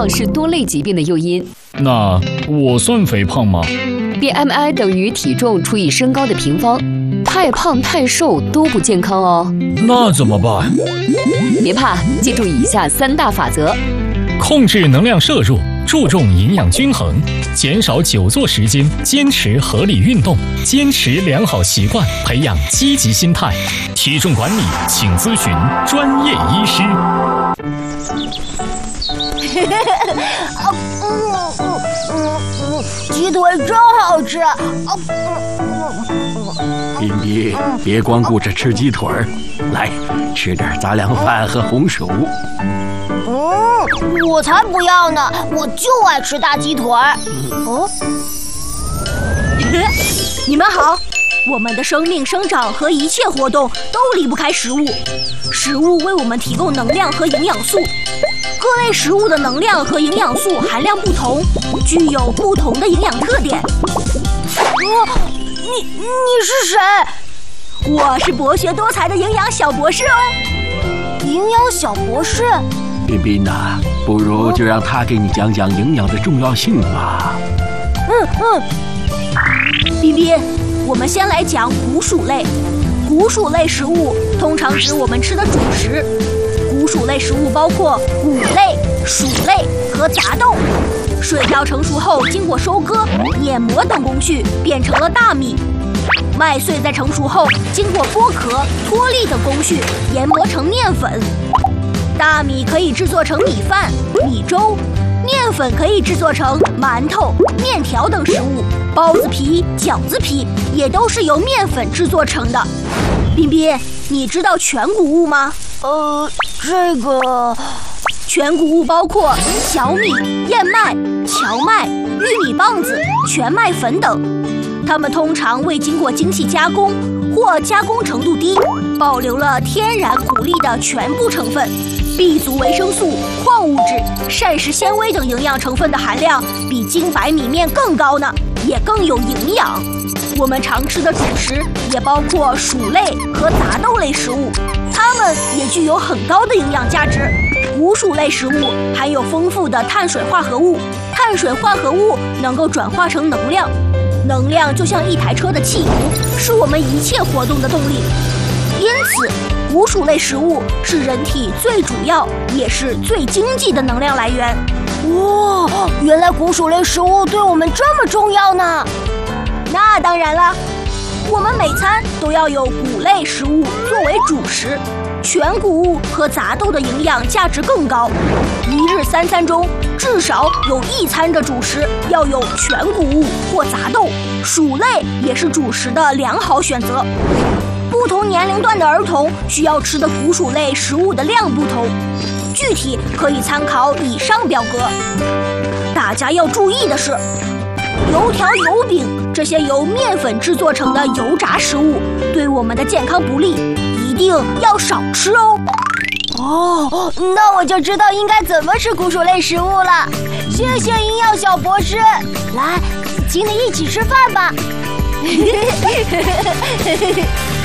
胖是多类疾病的诱因。 那我算肥胖吗？ BMI 等于体重除以身高的平方，太胖太瘦都不健康哦。 那怎么办？ 别怕，记住以下3大法则： 控制能量摄入，注重营养均衡，减少久坐时间，坚持合理运动，坚持良好习惯，培养积极心态。体重管理，请咨询专业医师。 鸡腿真好吃。 彬彬，别光顾着吃鸡腿儿，来吃点杂粮饭和红薯。 我才不要呢，我就爱吃大鸡腿儿。 你们好，我们的生命生长和一切活动都离不开食物，食物为我们提供能量和营养素。各类食物的能量和营养素含量不同，具有不同的营养特点。 你是谁？ 我是博学多才的营养小博士哦。 营养小博士？ 彬彬呐，不如就让他给你讲讲营养的重要性吧。 彬彬，我们先来讲谷薯类。谷薯类食物通常指我们吃的主食。谷薯类食物包括谷类、薯类和杂豆。水稻成熟后，经过收割、碾磨等工序，变成了大米。麦穗在成熟后，经过剥壳、脱粒等工序，研磨成面粉。大米可以制作成米饭、米粥，面粉可以制作成馒头、面条等食物。包子皮、饺子皮也都是由面粉制作成的。彬彬，你知道全谷物吗？ 这个全谷物包括小米、燕麦、荞麦、玉米棒子、全麦粉等，它们通常未经过精细加工或加工程度低，保留了天然谷粒的全部成分。B 族维生素、矿物质、膳食纤维等营养成分的含量比精白米面更高呢，也更有营养。我们常吃的主食也包括薯类和杂豆类食物，它们也具有很高的营养价值。谷薯类食物含有丰富的碳水化合物，碳水化合物能够转化成能量，能量就像一台车的汽油，是我们一切活动的动力。因此，谷薯类食物是人体最主要也是最经济的能量来源。 哇，原来谷薯类食物对我们这么重要呢！ 那当然了，我们每餐都要有谷类食物作为主食，全谷物和杂豆的营养价值更高。一日3餐中至少有1餐的主食要有全谷物或杂豆，薯类也是主食的良好选择。不同年龄段的儿童需要吃的谷薯类食物的量不同，具体可以参考以上表格。大家要注意的是，油条、油饼这些由面粉制作成的油炸食物对我们的健康不利，一定要少吃哦。 那我就知道应该怎么吃谷薯类食物了。谢谢营养小博士，来，请你一起吃饭吧。